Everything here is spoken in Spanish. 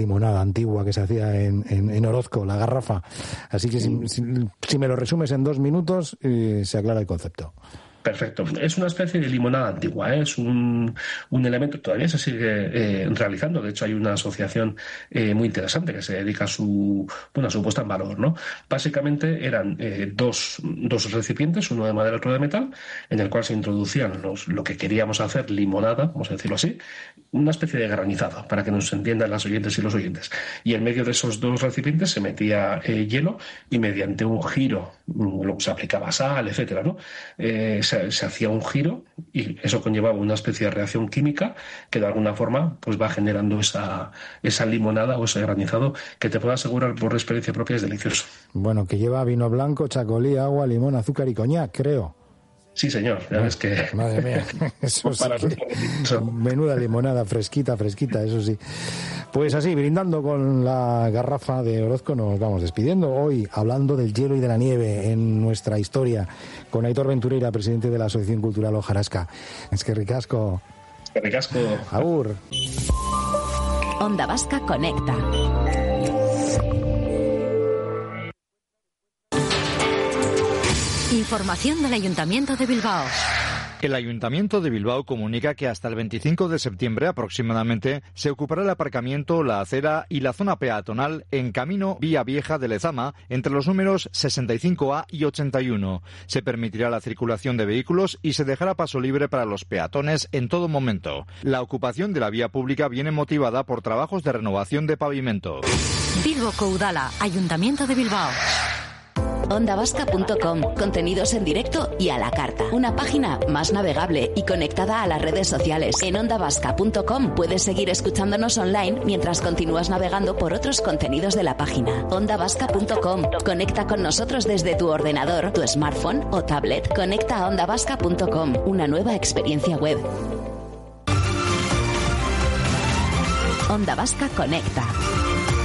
limonada antigua que se hacía en Orozco, la garrafa. Así que si me lo resumes en 2 minutos, se aclara el concepto. Perfecto. Es una especie de limonada antigua, ¿eh? Es un elemento, todavía se sigue realizando. De hecho, hay una asociación muy interesante que se dedica a su puesta en valor, ¿no? Básicamente eran dos recipientes, uno de madera y otro de metal, en el cual se introducían lo que queríamos hacer, limonada, vamos a decirlo así, una especie de granizado, para que nos entiendan las oyentes y los oyentes. Y en medio de esos 2 recipientes se metía hielo y mediante un giro, luego se aplicaba sal, etcétera, ¿no? Se hacía un giro y eso conllevaba una especie de reacción química que de alguna forma pues va generando esa limonada o ese granizado que te puedo asegurar por experiencia propia es delicioso. Bueno, que lleva vino blanco, chacolí, agua, limón, azúcar y coñac, creo. Sí, señor, ya ves que... Madre mía, eso sí menuda limonada, fresquita, eso sí. Pues así, brindando con la garrafa de Orozco, nos vamos despidiendo. Hoy, hablando del hielo y de la nieve en nuestra historia, con Aitor Ventureira, presidente de la Asociación Cultural Hojarasca. Es que ricasco. Agur. Onda Vasca Conecta. Información del Ayuntamiento de Bilbao. El Ayuntamiento de Bilbao comunica que hasta el 25 de septiembre aproximadamente se ocupará el aparcamiento, la acera y la zona peatonal en Camino Vía Vieja de Lezama entre los números 65A y 81. Se permitirá la circulación de vehículos y se dejará paso libre para los peatones en todo momento. La ocupación de la vía pública viene motivada por trabajos de renovación de pavimento. Bilboko Udala, Ayuntamiento de Bilbao. ondavasca.com, contenidos en directo y a la carta. Una página más navegable y conectada a las redes sociales. En ondavasca.com puedes seguir escuchándonos online mientras continúas navegando por otros contenidos de la página. ondavasca.com, conecta con nosotros desde tu ordenador, tu smartphone o tablet. Conecta a ondavasca.com, una nueva experiencia web. Onda Vasca Conecta.